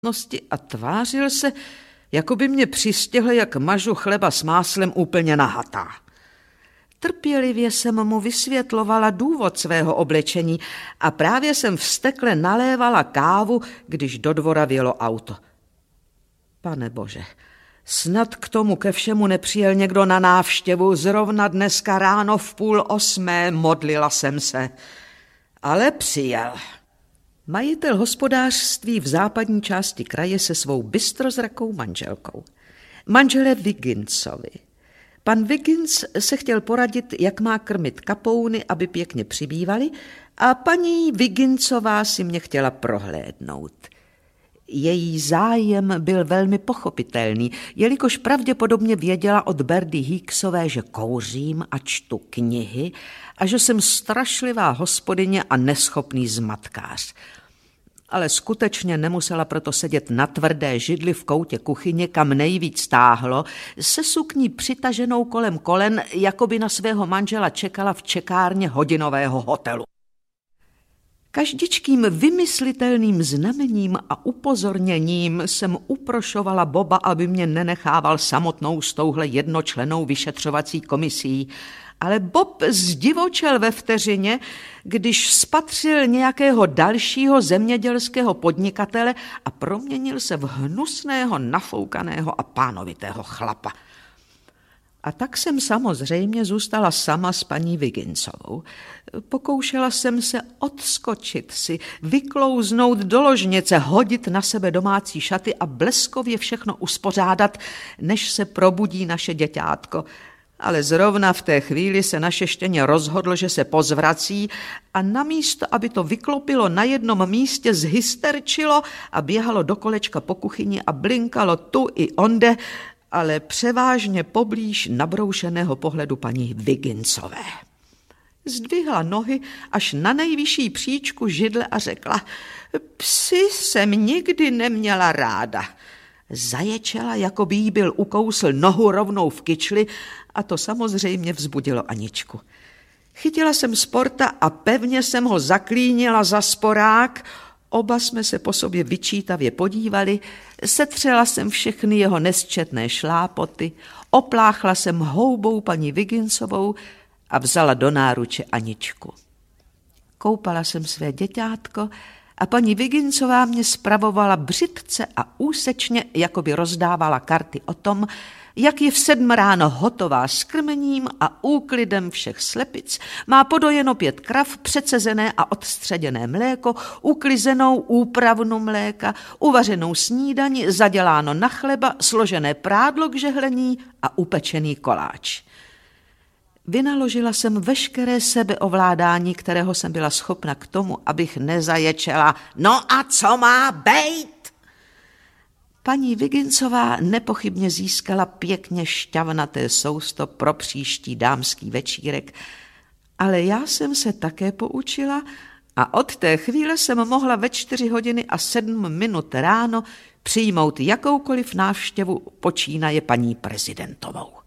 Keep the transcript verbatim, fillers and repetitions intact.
a tvářil se, jako by mě přistihl, jak mažu chleba s máslem úplně nahatá. Trpělivě jsem mu vysvětlovala důvod svého oblečení a právě jsem vztekle nalévala kávu, když do dvora vjelo auto. Pane bože, snad k tomu ke všemu nepřijel někdo na návštěvu, zrovna dneska ráno v půl osmé, modlila jsem se. Ale přijel. Majitel hospodářství v západní části kraje se svou bystrozrakou manželkou. Manželé Wigginsovi. Pan Wiggins se chtěl poradit, jak má krmit kapouny, aby pěkně přibývaly, a paní Wigginsová si mě chtěla prohlédnout. Její zájem byl velmi pochopitelný, jelikož pravděpodobně věděla od Berdy Hicksové, že kouřím a čtu knihy a že jsem strašlivá hospodyně a neschopný zmatkář. Ale skutečně nemusela proto sedět na tvrdé židli v koutě kuchyně, kam nejvíc táhlo, se sukní přitaženou kolem kolen, jako by na svého manžela čekala v čekárně hodinového hotelu. Každičkým vymyslitelným znamením a upozorněním jsem uprošovala Boba, aby mě nenechával samotnou s touhle jednočlennou vyšetřovací komisí, ale Bob zdivočel ve vteřině, když spatřil nějakého dalšího zemědělského podnikatele a proměnil se v hnusného, nafoukaného a pánovitého chlapa. A tak jsem samozřejmě zůstala sama s paní Wigginsovou. Pokoušela jsem se odskočit si, vyklouznout do ložnice, hodit na sebe domácí šaty a bleskově všechno uspořádat, než se probudí naše děťátko. Ale zrovna v té chvíli se naše štěně rozhodlo, že se pozvrací a namísto, aby to vyklopilo na jednom místě, zhysterčilo a běhalo do kolečka po kuchyni a blinkalo tu i onde, ale převážně poblíž nabroušeného pohledu paní Wigginsové. Zdvihla nohy až na nejvyšší příčku židle a řekla: "Psy jsem nikdy neměla ráda." Zaječela, jako by jí byl ukousl nohu rovnou v kyčli, a to samozřejmě vzbudilo Aničku. Chytila jsem Sporta a pevně jsem ho zaklínila za sporák. Oba jsme se po sobě vyčítavě podívali, setřela jsem všechny jeho nesčetné šlápoty, opláchla jsem houbou paní Wigginsovou a vzala do náruče Aničku. Koupala jsem své děťátko a paní Wigginsová mě spravovala břitce a úsečně, jako by rozdávala karty o tom, jak je v sedm ráno hotová s krmením a úklidem všech slepic, má podojeno pět krav, přecezené a odstředěné mléko, uklizenou úpravnu mléka, uvařenou snídani, zaděláno na chleba, složené prádlo k žehlení a upečený koláč. Vynaložila jsem veškeré sebeovládání, kterého jsem byla schopna k tomu, abych nezaječela: "No a co má bejt?" Paní Wigginsová nepochybně získala pěkně šťavnaté sousto pro příští dámský večírek, ale já jsem se také poučila a od té chvíle jsem mohla ve čtyři hodiny a sedm minut ráno přijmout jakoukoliv návštěvu počínaje paní prezidentovou.